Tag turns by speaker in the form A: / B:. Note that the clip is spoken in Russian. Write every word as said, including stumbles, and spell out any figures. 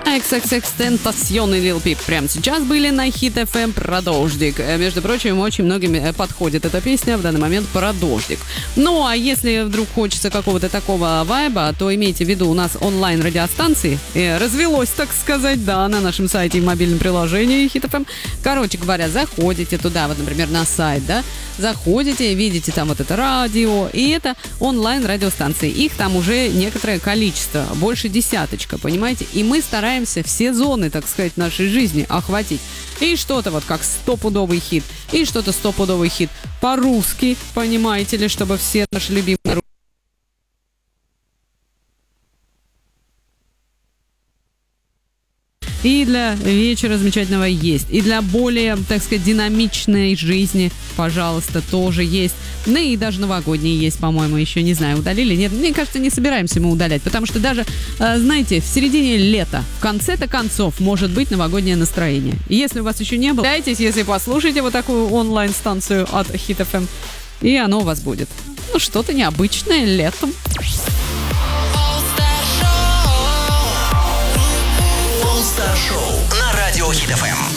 A: икс икс икс Tentacion и Lil Peep прямо сейчас были на Хит эф эм про дождик. Между прочим, очень многим подходит эта песня в данный момент про дождик. Ну, а если вдруг хочется какого-то такого вайба, то имейте в виду, у нас онлайн-радиостанции э, развелось, так сказать, да, на нашем сайте и мобильном приложении Хит эф эм. Короче говоря, заходите туда, вот, например, на сайт, да, заходите, видите там вот это радио, и это онлайн-радиостанции. Их там уже некоторое количество, больше десяточка, понимаете? И мы стараемся все зоны, так сказать, нашей жизни охватить. И что-то вот как стопудовый хит, и что-то стопудовый хит по-русски, понимаете ли, чтобы все наши любимые и для вечера замечательного есть. И для более, так сказать, динамичной жизни, пожалуйста, тоже есть. Ну и даже новогодние есть, по-моему, еще не знаю, удалили. Нет, мне кажется, не собираемся мы удалять. Потому что даже, знаете, в середине лета, в конце-то концов, может быть новогоднее настроение. И если у вас еще не было, дайтесь, если послушаете вот такую онлайн-станцию от Хит эф эм, и оно у вас будет. Ну, что-то необычное летом.
B: Шоу на радио Хит эф эм.